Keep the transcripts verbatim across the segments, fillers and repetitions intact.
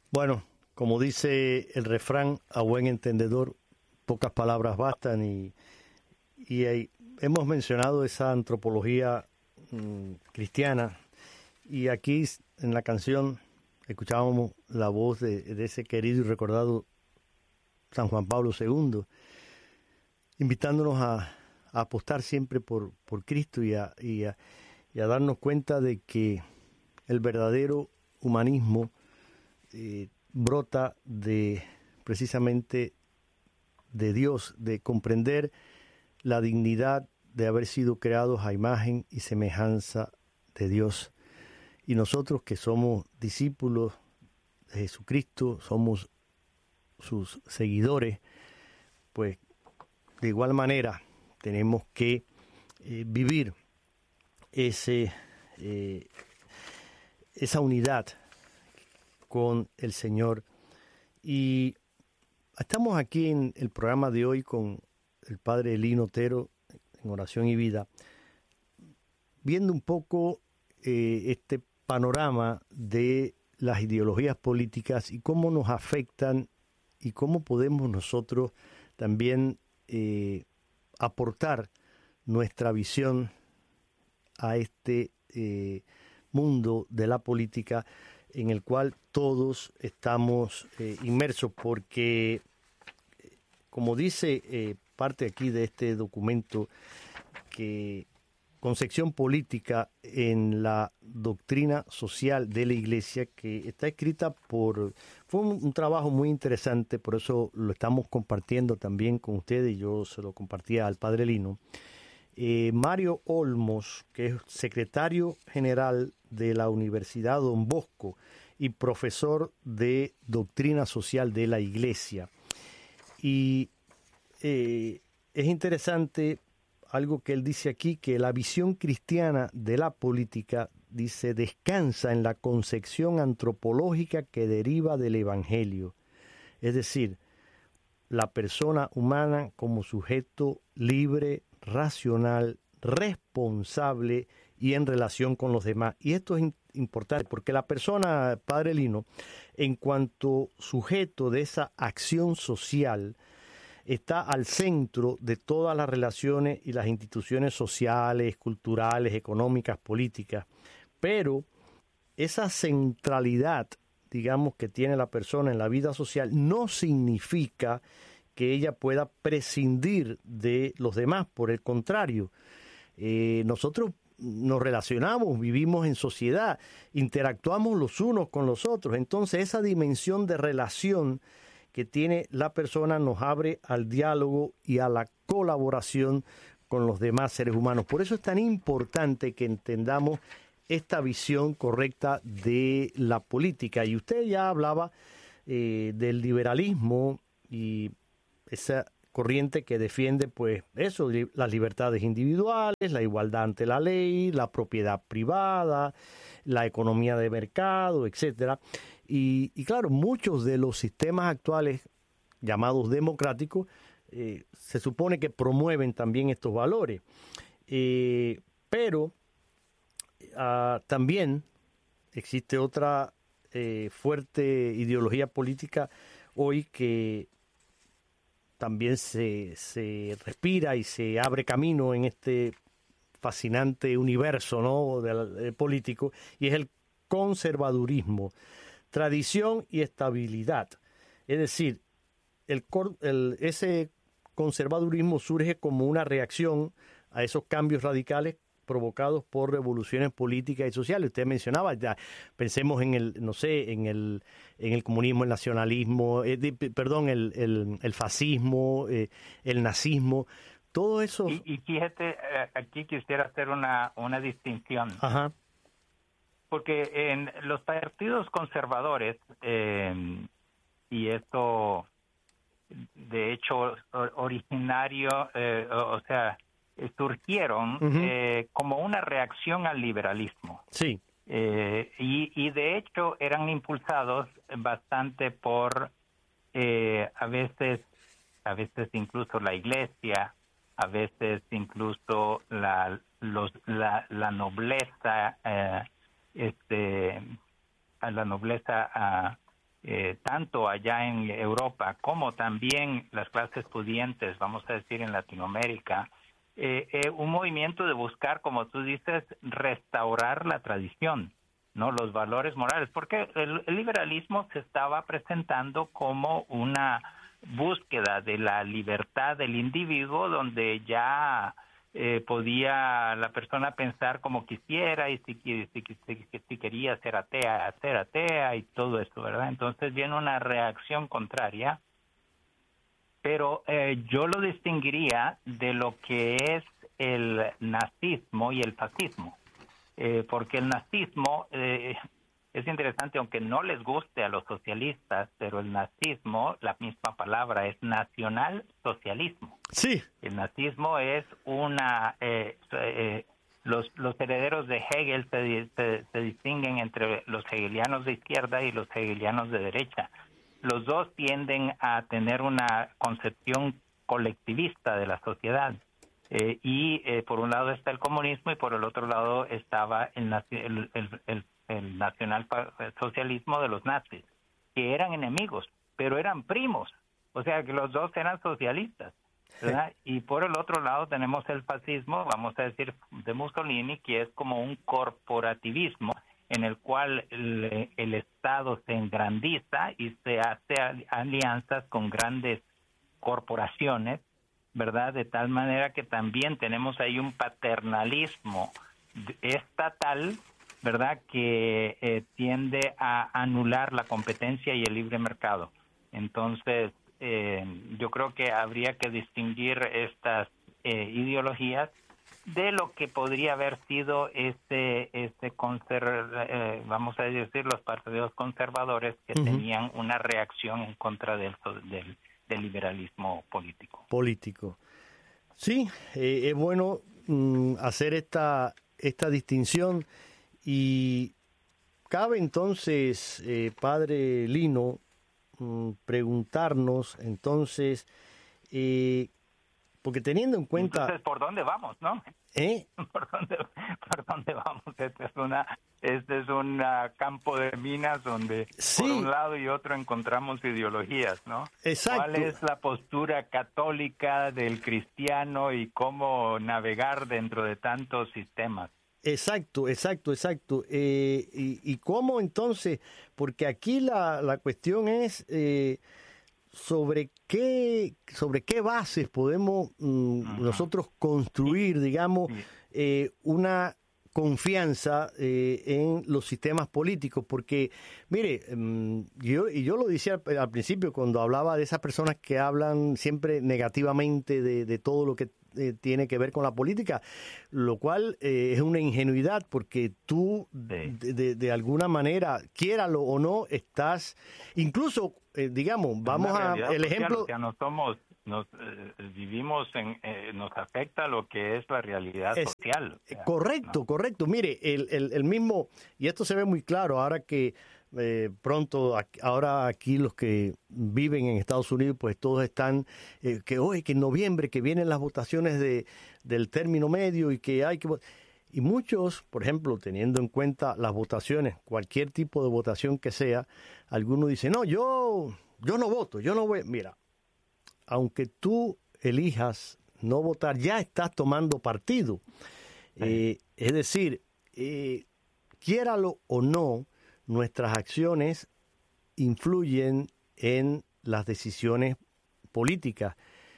Bueno, como dice el refrán, a buen entendedor, pocas palabras bastan y, y hay, hemos mencionado esa antropología mmm, cristiana y aquí en la canción escuchábamos la voz de, de ese querido y recordado San Juan Pablo segundo, invitándonos a, a apostar siempre por, por Cristo y a, y, a, y a darnos cuenta de que el verdadero humanismo eh, brota de precisamente de Dios, de comprender la dignidad de haber sido creados a imagen y semejanza de Dios. Y nosotros que somos discípulos de Jesucristo, somos sus seguidores, pues de igual manera tenemos que eh, vivir ese, eh, esa unidad con el Señor. Y estamos aquí en el programa de hoy con el Padre Lino Otero en Oración y Vida, viendo un poco eh, este panorama de las ideologías políticas y cómo nos afectan y cómo podemos nosotros también eh, aportar nuestra visión a este eh, mundo de la política en el cual todos estamos eh, inmersos, porque, como dice eh, parte aquí de este documento, que concepción política en la doctrina social de la Iglesia, que está escrita por... Fue un, un trabajo muy interesante, por eso lo estamos compartiendo también con ustedes, y yo se lo compartía al Padre Lino. Eh, Mario Olmos, que es secretario general de la Universidad Don Bosco y profesor de Doctrina Social de la Iglesia. Y eh, es interesante algo que él dice aquí, que la visión cristiana de la política, dice, descansa en la concepción antropológica que deriva del Evangelio. Es decir, la persona humana como sujeto libre, racional, responsable y en relación con los demás. Y esto es importante porque la persona, Padre Lino, en cuanto sujeto de esa acción social, está al centro de todas las relaciones y las instituciones sociales, culturales, económicas, políticas. Pero esa centralidad, digamos, que tiene la persona en la vida social no significa que ella pueda prescindir de los demás. Por el contrario, eh, nosotros nos relacionamos, vivimos en sociedad, interactuamos los unos con los otros. Entonces, esa dimensión de relación que tiene la persona nos abre al diálogo y a la colaboración con los demás seres humanos. Por eso es tan importante que entendamos esta visión correcta de la política. Y usted ya hablaba eh, del liberalismo y esa corriente que defiende, pues, eso, las libertades individuales, la igualdad ante la ley, la propiedad privada, la economía de mercado, etcétera. Y, y claro, muchos de los sistemas actuales llamados democráticos eh, se supone que promueven también estos valores. Eh, pero uh, también existe otra eh, fuerte ideología política hoy que también se, se respira y se abre camino en este fascinante universo, ¿no?, del, del político, y es el conservadurismo, tradición y estabilidad. Es decir, el, el, ese conservadurismo surge como una reacción a esos cambios radicales provocados por revoluciones políticas y sociales. Usted mencionaba, ya pensemos en el, no sé, en el, en el comunismo, el nacionalismo, eh, de, perdón, el, el, el fascismo, eh, el nazismo, todo eso. Y, y fíjate, aquí quisiera hacer una, una distinción. Ajá. Porque en los partidos conservadores, eh, y esto, de hecho, originario, eh, o, o sea, surgieron uh-huh. eh, como una reacción al liberalismo. Sí. Eh, y, y de hecho eran impulsados bastante por eh, a veces, a veces incluso la iglesia, a veces incluso la, los, la, la nobleza, eh, este, a la nobleza uh, eh, tanto allá en Europa como también las clases pudientes, vamos a decir en Latinoamérica, eh, eh, un movimiento de buscar, como tú dices, restaurar la tradición, ¿no? Los valores morales, porque el, el liberalismo se estaba presentando como una búsqueda de la libertad del individuo, donde ya eh, podía la persona pensar como quisiera y si, si, si, si quería ser atea, ser atea y todo eso, ¿verdad? Entonces viene una reacción contraria, pero eh, yo lo distinguiría de lo que es el nazismo y el fascismo, eh, porque el nazismo... Eh, es interesante, aunque no les guste a los socialistas, pero el nazismo, la misma palabra, es nacional-socialismo. Sí. El nazismo es una... Eh, eh, los, los herederos de Hegel se, se, se distinguen entre los hegelianos de izquierda y los hegelianos de derecha. Los dos tienden a tener una concepción colectivista de la sociedad. Eh, y eh, por un lado está el comunismo y por el otro lado estaba el, el, el, el el nacionalsocialismo de los nazis, que eran enemigos, pero eran primos, o sea que los dos eran socialistas, ¿verdad? Y por el otro lado tenemos el fascismo, vamos a decir, de Mussolini, que es como un corporativismo en el cual el, el Estado se engrandiza y se hace alianzas con grandes corporaciones, ¿verdad? De tal manera que también tenemos ahí un paternalismo estatal, ¿verdad?, que eh, tiende a anular la competencia y el libre mercado. Entonces, eh, yo creo que habría que distinguir estas eh, ideologías de lo que podría haber sido este, este conser eh, vamos a decir, los partidos conservadores que uh-huh. tenían una reacción en contra del, del, del liberalismo político. Político. Sí, eh, es bueno mm, hacer esta, esta distinción. Y cabe entonces, eh, padre Lino, mmm, preguntarnos entonces, eh, porque teniendo en cuenta... Entonces, ¿por dónde vamos, no? ¿Eh? ¿Por dónde, por dónde vamos? Este es una, este es un uh, campo de minas donde sí. por un lado y otro encontramos ideologías, ¿no? Exacto. ¿Cuál es la postura católica del cristiano y cómo navegar dentro de tantos sistemas? Exacto, exacto, exacto. Eh, y, y cómo entonces, porque aquí la, la cuestión es eh, sobre qué sobre qué bases podemos mm, uh-huh. nosotros construir, digamos, eh, una confianza eh, en los sistemas políticos, porque mire, um, yo y yo lo decía al, al principio cuando hablaba de esas personas que hablan siempre negativamente de, de todo lo que Eh, tiene que ver con la política, lo cual eh, es una ingenuidad, porque tú sí. de, de, de alguna manera, quiéralo o no, estás, incluso, eh, digamos, vamos a el social, ejemplo... O sea, no somos, nos eh, vivimos en, eh, nos afecta lo que es la realidad es, social. O sea, correcto, ¿no? correcto. Mire, el, el, el mismo, y esto se ve muy claro ahora que Eh, pronto, ahora aquí los que viven en Estados Unidos, pues todos están, eh, que hoy, que en noviembre, que vienen las votaciones de del término medio y que hay que... Y muchos, por ejemplo, teniendo en cuenta las votaciones, cualquier tipo de votación que sea, algunos dicen, no, yo, yo no voto, yo no voy... Mira, aunque tú elijas no votar, ya estás tomando partido. Eh, es decir, eh, quiéralo o no, nuestras acciones influyen en las decisiones políticas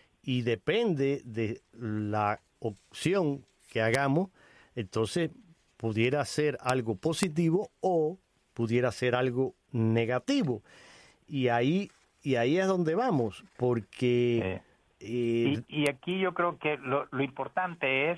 y depende de la opción que hagamos, entonces pudiera ser algo positivo o pudiera ser algo negativo. Y ahí, y ahí es donde vamos, porque... Eh, eh, y, y aquí yo creo que lo, lo importante es,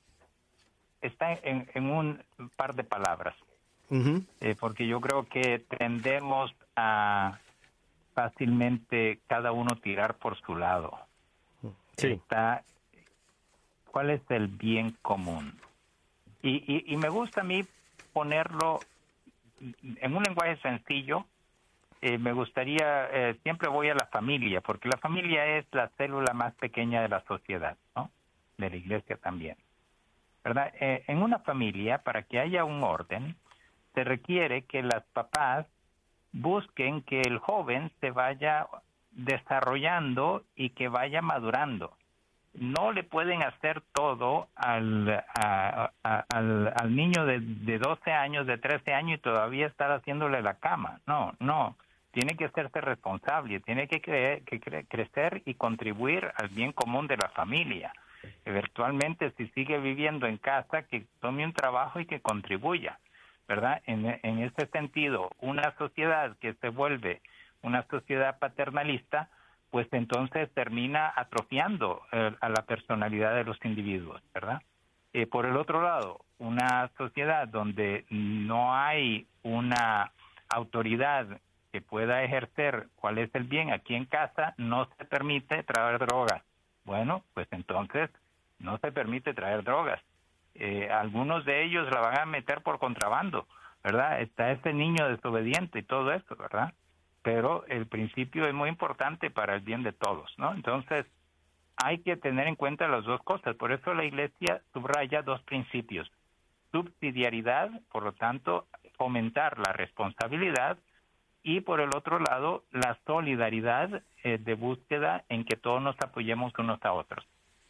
está en, en un par de palabras. Uh-huh. Eh, porque yo creo que tendemos a fácilmente cada uno tirar por su lado. Sí. Está, ¿cuál es el bien común? Y, y, y me gusta a mí ponerlo en un lenguaje sencillo. Eh, me gustaría, eh, siempre voy a la familia, porque la familia es la célula más pequeña de la sociedad, ¿no? De la iglesia también, ¿verdad? Eh, en una familia, para que haya un orden, se requiere que las papás busquen que el joven se vaya desarrollando y que vaya madurando. No le pueden hacer todo al, a, a, al, al niño de, de doce años, de trece años y todavía estar haciéndole la cama. No, no. Tiene que hacerse responsable, tiene que, cre- que cre- crecer y contribuir al bien común de la familia. Eventualmente, si sigue viviendo en casa, que tome un trabajo y que contribuya, ¿verdad? En, en este sentido, una sociedad que se vuelve una sociedad paternalista, pues entonces termina atrofiando eh, a la personalidad de los individuos, ¿verdad? Eh, por el otro lado, una sociedad donde no hay una autoridad que pueda ejercer cuál es el bien aquí en casa, no se permite traer drogas. Bueno, pues entonces no se permite traer drogas. Eh, algunos de ellos la van a meter por contrabando, ¿verdad? Está este niño desobediente y todo esto, ¿verdad? Pero el principio es muy importante para el bien de todos, ¿no? Entonces, hay que tener en cuenta las dos cosas. Por eso la Iglesia subraya dos principios. Subsidiariedad, por lo tanto, fomentar la responsabilidad, y por el otro lado, la solidaridad eh, de búsqueda en que todos nos apoyemos unos a otros.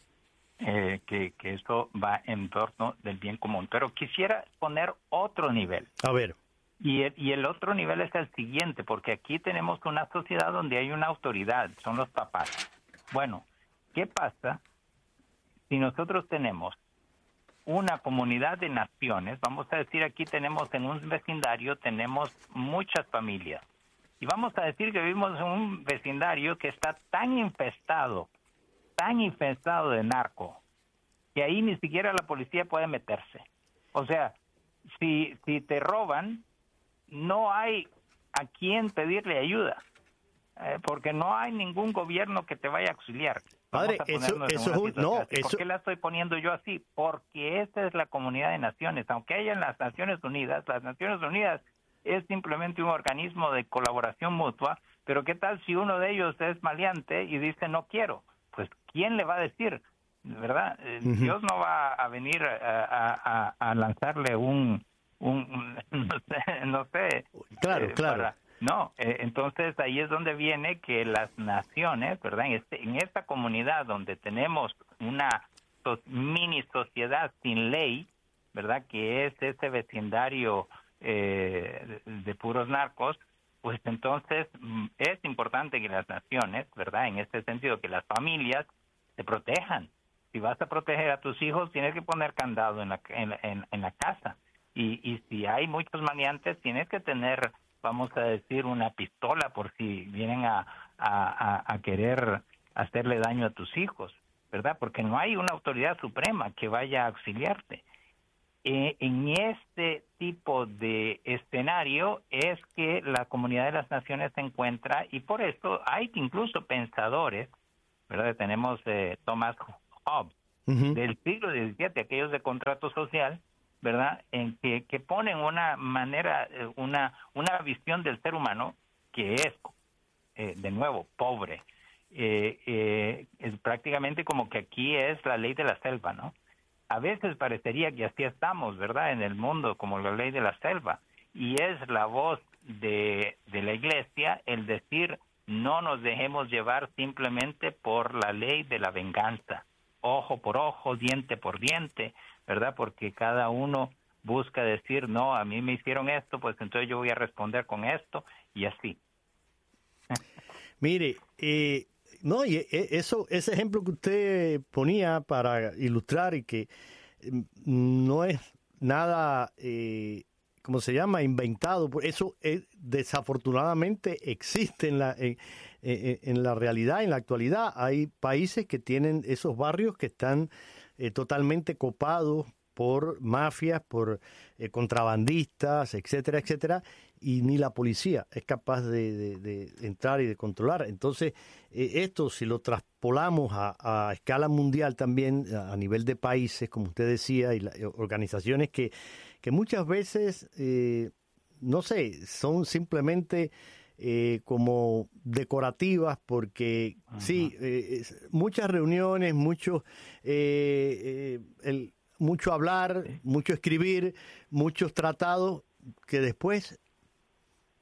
Eh, que, que eso va en torno del bien común. Pero quisiera poner otro nivel. A ver. Y el, y el otro nivel es el siguiente, porque aquí tenemos una sociedad donde hay una autoridad, son los papás. Bueno, ¿qué pasa si nosotros tenemos una comunidad de naciones? Vamos a decir, aquí tenemos en un vecindario, tenemos muchas familias. Y vamos a decir que vivimos en un vecindario que está tan infestado, tan infestado de narco, que ahí ni siquiera la policía puede meterse. O sea, si, si te roban, no hay a quién pedirle ayuda, eh, porque no hay ningún gobierno que te vaya a auxiliar. Padre, eso, eso es un... No, eso... ¿Por qué la estoy poniendo yo así? Porque esta es la comunidad de naciones. Aunque haya en las Naciones Unidas, las Naciones Unidas es simplemente un organismo de colaboración mutua, pero ¿qué tal si uno de ellos es maleante y dice no quiero? Pues ¿quién le va a decir? ¿Verdad? Uh-huh. Dios no va a venir a, a, a lanzarle un... un no sé, no sé claro, eh, claro. Para, no, eh, entonces ahí es donde viene que las naciones, ¿verdad? En, este, en esta comunidad donde tenemos una so, mini sociedad sin ley, ¿verdad? Que es ese vecindario eh, de, de puros narcos, pues entonces es importante que las naciones, ¿verdad? En este sentido, que las familias se protejan. Si vas a proteger a tus hijos, tienes que poner candado en la, en, en, en la casa. Y, y si hay muchos maleantes, tienes que tener, vamos a decir, una pistola por si vienen a, a, a querer hacerle daño a tus hijos, ¿verdad? Porque no hay una autoridad suprema que vaya a auxiliarte. Eh, en este tipo de escenario es que la comunidad de las naciones se encuentra, y por eso hay incluso pensadores, ¿verdad? Tenemos eh, Thomas Hobbes, uh-huh. del siglo diecisiete, aquellos de contrato social, ¿verdad? En que, que ponen una manera, una una visión del ser humano que es, eh, de nuevo, pobre. Eh, eh, es prácticamente como que aquí es la ley de la selva, ¿no? A veces parecería que así estamos, ¿verdad? En el mundo, como la ley de la selva. Y es la voz de, de la Iglesia el decir, no nos dejemos llevar simplemente por la ley de la venganza. Ojo por ojo, diente por diente, ¿verdad? Porque cada uno busca decir, no, a mí me hicieron esto, pues entonces yo voy a responder con esto, y así. Mire, eh, no, y eso, ese ejemplo que usted ponía para ilustrar y que no es nada, eh, ¿cómo se llama?, inventado, eso es, desafortunadamente existe en la, en, en, en la realidad, en la actualidad. Hay países que tienen esos barrios que están eh, totalmente copados por mafias, por eh, contrabandistas, etcétera, etcétera, y ni la policía es capaz de, de, de entrar y de controlar. Entonces, eh, esto si lo traspolamos a, a escala mundial también, a, a nivel de países, como usted decía, y la, organizaciones que, que muchas veces, eh, no sé, son simplemente eh, como decorativas, porque uh-huh. sí, eh, muchas reuniones, muchos... Eh, eh, el mucho hablar, sí. mucho escribir, muchos tratados que después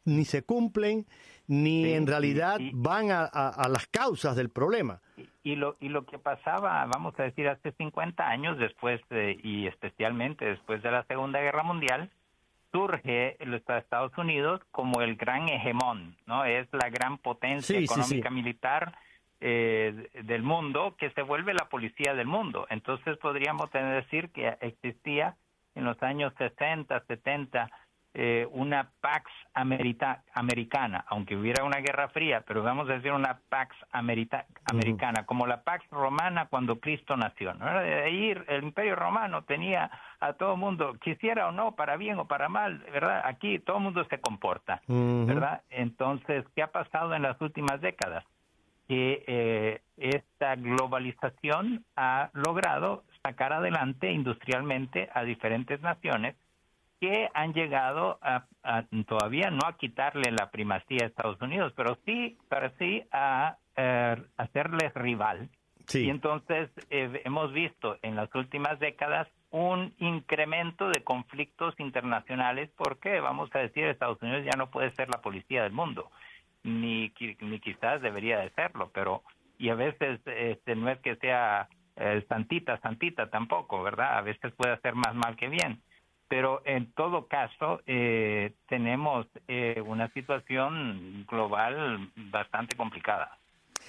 ni se cumplen, ni sí, en realidad y, y, van a, a, a las causas del problema. Y, y, lo, y lo que pasaba, vamos a decir, hace cincuenta años después, de, y especialmente después de la Segunda Guerra Mundial, surge los Estados Unidos como el gran hegemón, ¿no? Es la gran potencia sí, económica sí, sí. militar eh, del mundo, que se vuelve la policía del mundo. Entonces podríamos decir que existía en los años sesenta, setenta, eh, una Pax Amerita, americana, aunque hubiera una guerra fría, pero vamos a decir una Pax Amerita, americana, uh-huh. como la Pax Romana cuando Cristo nació, ¿no? De ahí el Imperio Romano tenía a todo el mundo, quisiera o no, para bien o para mal, ¿verdad? Aquí todo el mundo se comporta, uh-huh. ¿verdad? Entonces, ¿qué ha pasado en las últimas décadas? Que eh, esta globalización ha logrado sacar adelante industrialmente a diferentes naciones que han llegado a, a todavía no a quitarle la primacía a Estados Unidos, pero sí, pero sí a eh, hacerles rival. Sí. Y entonces eh, hemos visto en las últimas décadas un incremento de conflictos internacionales porque, vamos a decir, Estados Unidos ya no puede ser la policía del mundo, ni, ni quizás debería de serlo, pero y a veces este, no es que sea eh, santita, santita tampoco, ¿verdad? A veces puede hacer más mal que bien. Pero en todo caso, eh, tenemos eh, una situación global bastante complicada.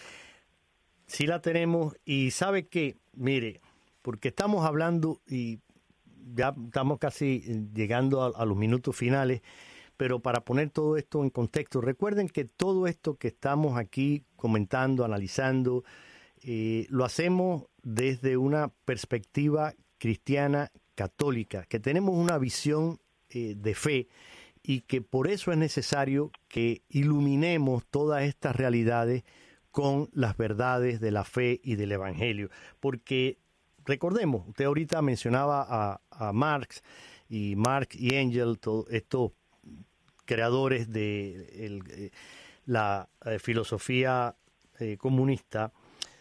Sí la tenemos, y sabe que, mire, porque estamos hablando y ya estamos casi llegando a, a los minutos finales, pero para poner todo esto en contexto, recuerden que todo esto que estamos aquí comentando, analizando, eh, lo hacemos desde una perspectiva cristiana católica, que tenemos una visión eh, de fe y que por eso es necesario que iluminemos todas estas realidades con las verdades de la fe y del Evangelio. Porque recordemos, usted ahorita mencionaba a, a Marx y Marx y Engels, todo, estos creadores de el, eh, la eh, filosofía eh, comunista.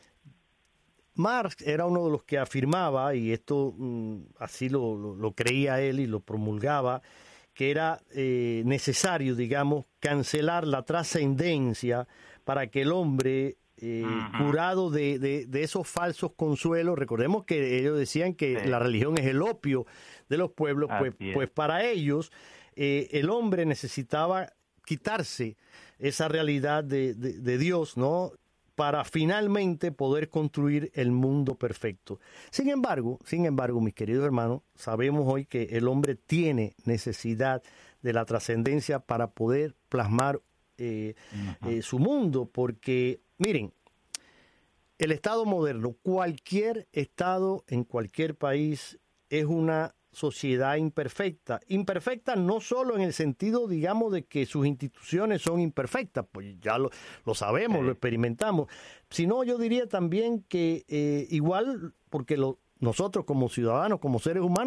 Marx era uno de los que afirmaba, y esto mm, así lo, lo, lo creía él y lo promulgaba, que era eh, necesario, digamos, cancelar la trascendencia para que el hombre, eh, uh-huh. curado de, de, de esos falsos consuelos, recordemos que ellos decían que sí. la religión es el opio de los pueblos, pues, pues para ellos eh, el hombre necesitaba quitarse esa realidad de, de, de Dios, ¿no?, para finalmente poder construir el mundo perfecto. Sin embargo, sin embargo, mis queridos hermanos, sabemos hoy que el hombre tiene necesidad de la trascendencia para poder plasmar eh, uh-huh. eh, su mundo, porque, miren, el Estado moderno, cualquier Estado en cualquier país es una sociedad imperfecta. Imperfecta no solo en el sentido, digamos, de que sus instituciones son imperfectas, pues ya lo, lo sabemos, sí. lo experimentamos, sino yo diría también que eh, igual, porque lo, nosotros como ciudadanos, como seres humanos,